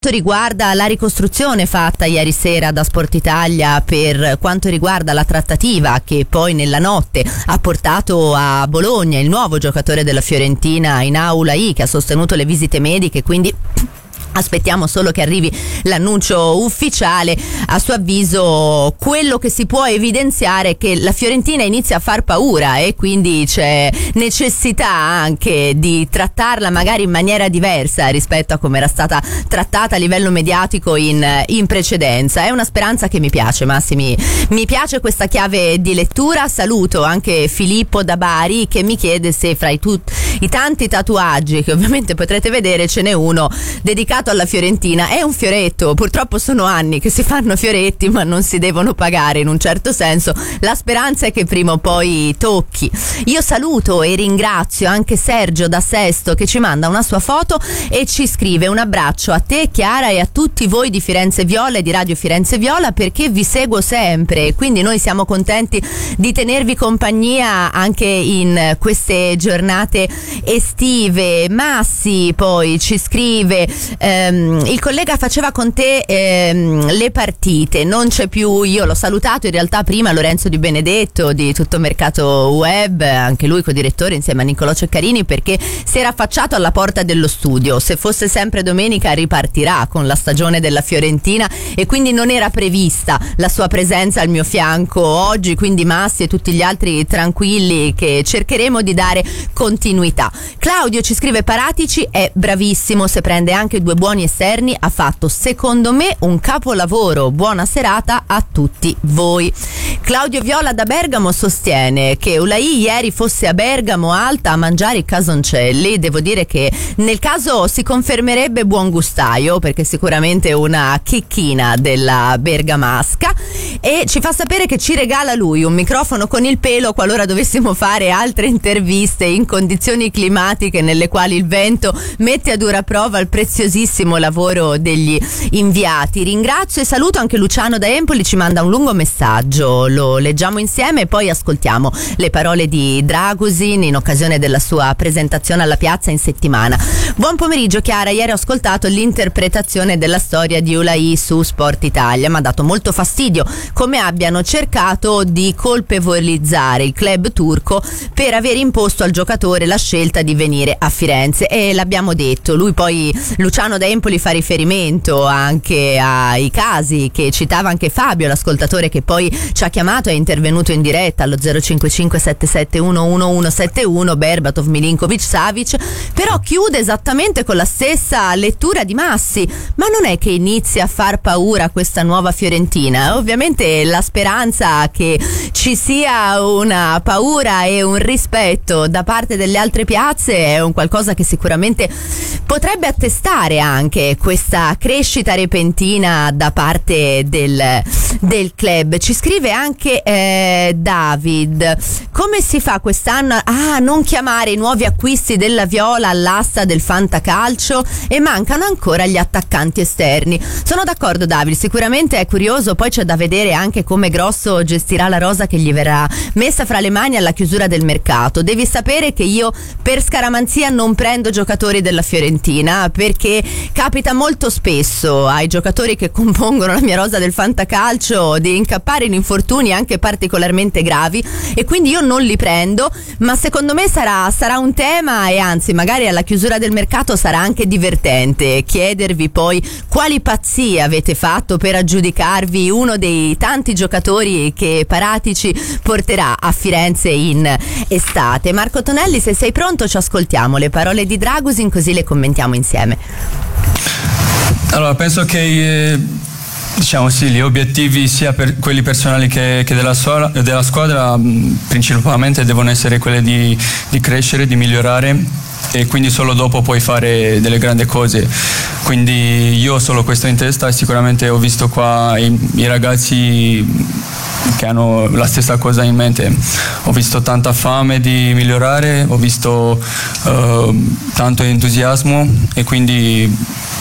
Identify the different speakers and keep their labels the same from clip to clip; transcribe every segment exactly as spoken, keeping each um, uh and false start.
Speaker 1: quanto riguarda la ricostruzione fatta ieri sera da Sport Italia, per quanto riguarda la trattativa che poi nella notte ha portato a Bologna il nuovo giocatore della Fiorentina Inaula I, che ha sostenuto le visite mediche, quindi aspettiamo solo che arrivi l'annuncio ufficiale. A suo avviso quello che si può evidenziare è che la Fiorentina inizia a far paura e quindi c'è necessità anche di trattarla magari in maniera diversa rispetto a come era stata trattata a livello mediatico in, in precedenza. È una speranza che mi piace, Massimi, mi piace questa chiave di lettura. Saluto anche Filippo da Bari che mi chiede se fra i, tut- i tanti tatuaggi che ovviamente potrete vedere ce n'è uno dedicato alla Fiorentina. È un fioretto, purtroppo sono anni che si fanno fioretti ma non si devono pagare in un certo senso. La speranza è che prima o poi tocchi. Io saluto e ringrazio anche Sergio da Sesto che ci manda una sua foto e ci scrive: un abbraccio a te Chiara e a tutti voi di Firenze Viola e di Radio Firenze Viola, perché vi seguo sempre, quindi noi siamo contenti di tenervi compagnia anche in queste giornate estive. Massi poi ci scrive: ehm, il collega faceva con te ehm, le partite, non c'è più. Io l'ho salutato in realtà prima, Lorenzo Di Benedetto di Tutto Mercato Web, anche lui co-direttore insieme a Niccolò Ceccarini, perché si era affacciato alla porta dello studio. Se fosse sempre domenica ripartirà con la stagione della Fiorentina e quindi non era prevista la sua presenza al mio fianco oggi, quindi Massi e tutti gli altri tranquilli che cercheremo di dare continuità. Claudio ci scrive: Paratici è bravissimo, se prende anche due buoni esterni ha fatto secondo me un capolavoro. Buona serata a tutti voi. Claudio Viola da Bergamo sostiene che Ulai ieri fosse a Bergamo Alta a mangiare i casoncelli. Devo dire che nel caso si confermerebbe buon gustaio, perché sicuramente una chicchina della bergamasca, e ci fa sapere che ci regala lui un microfono con il pelo qualora dovessimo fare altre interviste in condizioni climatiche nelle quali il vento mette a dura prova il preziosissimo lavoro degli inviati. Ringrazio e saluto anche Luciano da Empoli, ci manda un lungo messaggio, lo leggiamo insieme e poi ascoltiamo le parole di Dragusin in occasione della sua presentazione alla piazza in settimana. Buon pomeriggio Chiara, ieri ho ascoltato l'interpretazione della storia di Ulai su Sport Italia, mi ha dato molto fastidio come abbiano cercato di colpevolizzare il club turco per aver imposto al giocatore la scelta di venire a Firenze, e l'abbiamo detto. Lui poi, Luciano da Empoli, fa riferimento anche ai casi che citava anche Fabio, l'ascoltatore che poi ci ha chiamato e è intervenuto in diretta allo zero cinque cinque sette sette uno uno uno sette uno, Berbatov, Milinkovic, Savic, però chiude esattamente con la stessa lettura di Massi. Ma non è che inizia a far paura questa nuova Fiorentina? Ovviamente la speranza che ci sia una paura e un rispetto da parte delle altre piazze è un qualcosa che sicuramente potrebbe attestare anche questa crescita repentina da parte del, del club. Ci scrive anche eh, David: come si fa quest'anno a ah, non chiamare i nuovi acquisti della Viola all'asta del fantacalcio? E mancano ancora gli attaccanti esterni. Sono d'accordo David, sicuramente è curioso, poi c'è da vedere anche come Grosso gestirà la rosa che gli verrà messa fra le mani alla chiusura del mercato. Devi sapere che io per scaramanzia non prendo giocatori della Fiorentina, perché capita molto spesso ai giocatori che compongono la mia rosa del fantacalcio di incappare in infortuni anche particolarmente gravi, e quindi io non li prendo. Ma secondo me sarà, sarà un tema, e anzi magari alla chiusura del mercato sarà anche divertente chiedervi poi quali pazzie avete fatto per aggiudicarvi uno dei tanti giocatori che Paratici porterà a Firenze in estate. Marco Tonelli, se sei pronto ci ascoltiamo le parole di Dragusin, così le commentiamo insieme.
Speaker 2: Allora, penso che eh, diciamo sì, gli obiettivi sia per quelli personali che, che della, sua, della squadra mh, principalmente devono essere quelli di, di crescere, di migliorare, e quindi solo dopo puoi fare delle grandi cose. Quindi io ho solo questo in testa, e sicuramente ho visto qua i, i ragazzi che hanno la stessa cosa in mente. Ho visto tanta fame di migliorare, ho visto uh, tanto entusiasmo, e quindi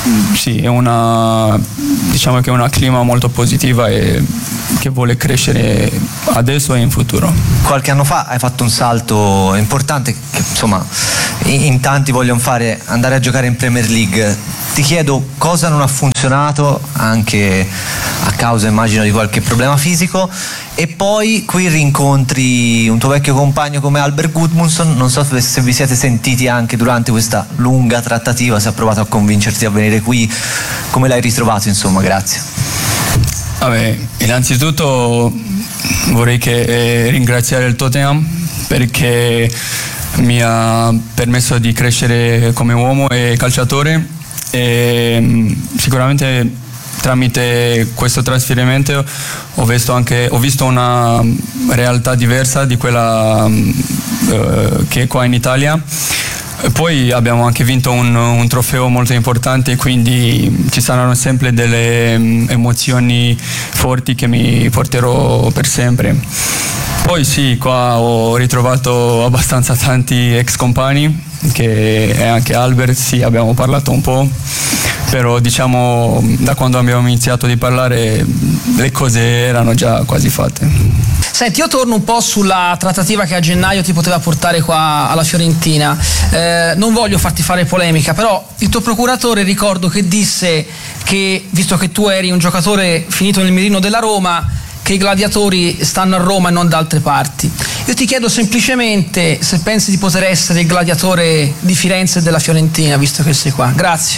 Speaker 2: sì, è una, diciamo che è una clima molto positiva e che vuole crescere adesso e in futuro.
Speaker 3: Qualche anno fa hai fatto un salto importante che insomma in tanti vogliono fare, andare a giocare in Premier League. Ti chiedo cosa non ha funzionato, anche a causa immagino di qualche problema fisico, e poi qui rincontri un tuo vecchio compagno come Albert Gudmundsson. Non so se vi siete sentiti anche durante questa lunga trattativa, se ha provato a convincerti a venire qui, come l'hai ritrovato insomma. Grazie.
Speaker 2: Vabbè, innanzitutto vorrei che, eh, ringraziare il Tottenham perché mi ha permesso di crescere come uomo e calciatore, e sicuramente tramite questo trasferimento ho visto anche ho visto una realtà diversa di quella uh, che è qua in Italia. E poi abbiamo anche vinto un, un trofeo molto importante, quindi ci saranno sempre delle emozioni forti che mi porterò per sempre. Poi sì, qua ho ritrovato abbastanza tanti ex compagni, che è anche Albert, sì, abbiamo parlato un po', però diciamo da quando abbiamo iniziato di parlare le cose erano già quasi fatte.
Speaker 4: Senti, io torno un po' sulla trattativa che a gennaio ti poteva portare qua alla Fiorentina. Eh, non voglio farti fare polemica, però il tuo procuratore ricordo che disse che, visto che tu eri un giocatore finito nel mirino della Roma, che i gladiatori stanno a Roma e non da altre parti. Io ti chiedo semplicemente se pensi di poter essere il gladiatore di Firenze e della Fiorentina, visto che sei qua. Grazie.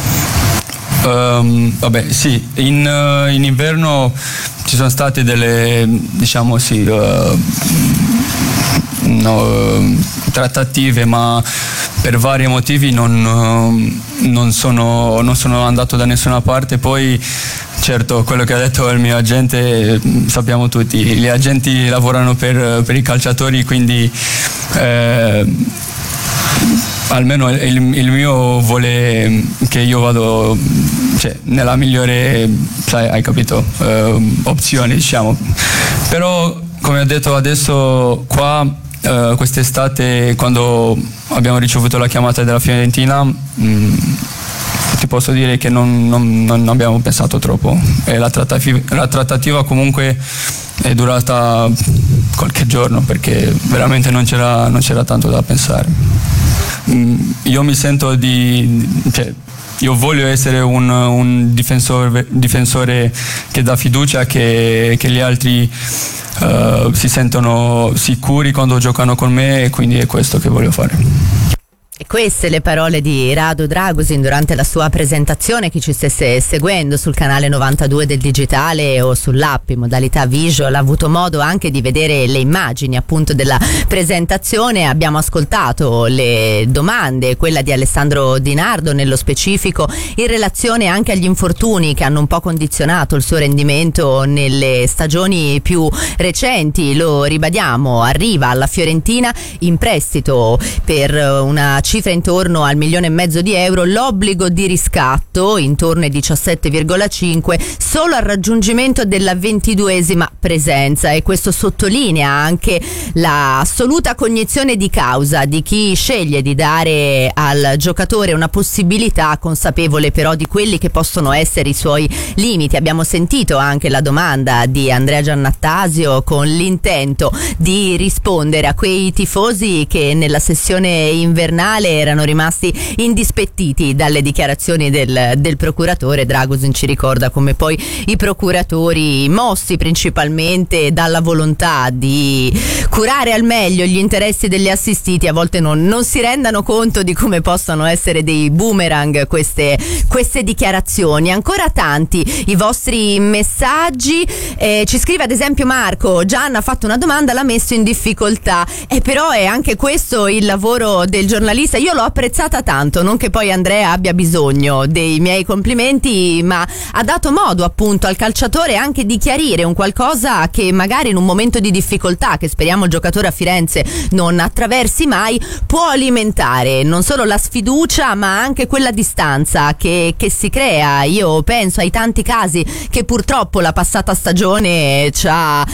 Speaker 2: Um, vabbè, sì, in, uh, in inverno ci sono state delle, diciamo sì, uh, no, trattative, ma per vari motivi non, uh, non, sono, non sono andato da nessuna parte. Poi certo, quello che ha detto il mio agente, sappiamo tutti, gli agenti lavorano per, per i calciatori, quindi eh, almeno il, il mio vuole che io vado, cioè, nella migliore, sai, hai capito, eh, opzione, diciamo. Però come ho detto adesso qua, eh, quest'estate, quando abbiamo ricevuto la chiamata della Fiorentina, mh, ti posso dire che non, non, non abbiamo pensato troppo, e la trattativa, la trattativa comunque è durata qualche giorno perché veramente non c'era, non c'era tanto da pensare. Io mi sento di, cioè, io voglio essere un, un difensore, difensore che dà fiducia, che, che gli altri uh, si sentono sicuri quando giocano con me, e quindi è questo che voglio fare.
Speaker 1: E queste le parole di Rado Dragusin durante la sua presentazione. Chi ci stesse seguendo sul canale novantadue del digitale o sull'app in modalità visual ha avuto modo anche di vedere le immagini appunto della presentazione. Abbiamo ascoltato le domande, quella di Alessandro Di Nardo nello specifico in relazione anche agli infortuni che hanno un po' condizionato il suo rendimento nelle stagioni più recenti. Lo ribadiamo, arriva alla Fiorentina in prestito per una cifra intorno al milione e mezzo di euro, l'obbligo di riscatto intorno ai diciassette virgola cinque solo al raggiungimento della ventiduesima presenza, e questo sottolinea anche la assoluta cognizione di causa di chi sceglie di dare al giocatore una possibilità, consapevole però di quelli che possono essere i suoi limiti. Abbiamo sentito anche la domanda di Andrea Giannattasio con l'intento di rispondere a quei tifosi che nella sessione invernale erano rimasti indispettiti dalle dichiarazioni del, del procuratore. Dragusin ci ricorda come poi i procuratori, mossi principalmente dalla volontà di curare al meglio gli interessi degli assistiti, a volte non, non si rendano conto di come possano essere dei boomerang queste, queste dichiarazioni. Ancora tanti i vostri messaggi, eh, ci scrive ad esempio Marco: Gianna ha fatto una domanda, l'ha messo in difficoltà, e eh, però è anche questo il lavoro del giornalista. Io l'ho apprezzata tanto, non che poi Andrea abbia bisogno dei miei complimenti, ma ha dato modo appunto al calciatore anche di chiarire un qualcosa che magari in un momento di difficoltà, che speriamo il giocatore a Firenze non attraversi mai, può alimentare non solo la sfiducia ma anche quella distanza che, che si crea. Io penso ai tanti casi che purtroppo la passata stagione ci ha,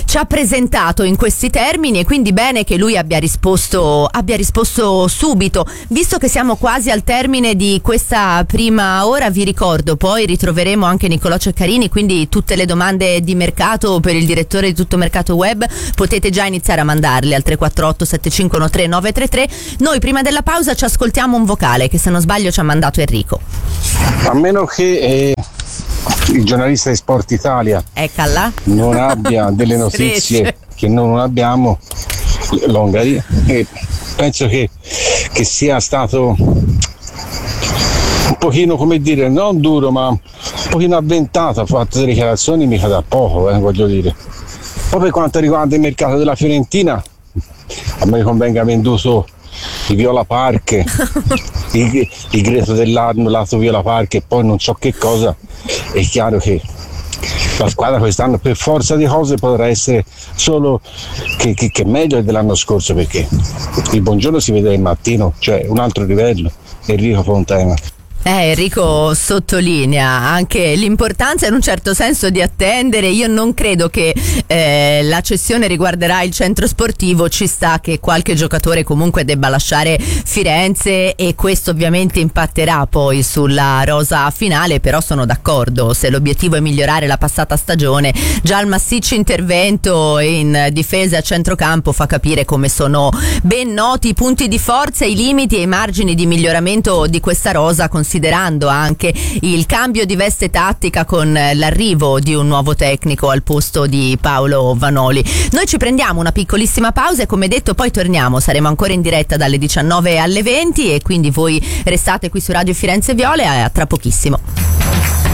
Speaker 1: ci ha presentato in questi termini, e quindi bene che lui abbia risposto abbia risposto subito. Visto che siamo quasi al termine di questa prima ora, vi ricordo poi ritroveremo anche Niccolò Ceccarini, quindi tutte le domande di mercato per il direttore di Tutto Mercato Web potete già iniziare a mandarle al tre quattro otto sette cinque uno tre nove tre tre. Noi prima della pausa ci ascoltiamo un vocale che, se non sbaglio, ci ha mandato Enrico.
Speaker 5: A meno che eh, il giornalista di Sport Italia
Speaker 1: Eccola.
Speaker 5: non abbia delle notizie che noi non abbiamo, l'Ungheria, e penso che, che sia stato un pochino, come dire, non duro ma un pochino avventato, ha fatto delle dichiarazioni mica da poco, eh, voglio dire. Poi per quanto riguarda il mercato della Fiorentina, a me convenga venduto i Viola Park, il, il greto dell'Arno lato Viola Park e poi non so che cosa. È chiaro che la squadra quest'anno per forza di cose potrà essere solo che, che, che meglio dell'anno scorso, perché il buongiorno si vede il mattino, cioè un altro livello. Enrico Fontana.
Speaker 1: Eh, Enrico sottolinea anche l'importanza in un certo senso di attendere. Io non credo che eh, la cessione riguarderà il centro sportivo, ci sta che qualche giocatore comunque debba lasciare Firenze e questo ovviamente impatterà poi sulla rosa finale, però sono d'accordo, se l'obiettivo è migliorare la passata stagione, già il massiccio intervento in difesa e a centrocampo fa capire come sono ben noti i punti di forza, i limiti e i margini di miglioramento di questa rosa, considerando anche il cambio di veste tattica con l'arrivo di un nuovo tecnico al posto di Paolo Vanoli. Noi ci prendiamo una piccolissima pausa e, come detto, poi torniamo, saremo ancora in diretta dalle diciannove alle venti e quindi voi restate qui su Radio Firenze Viola, e a tra pochissimo.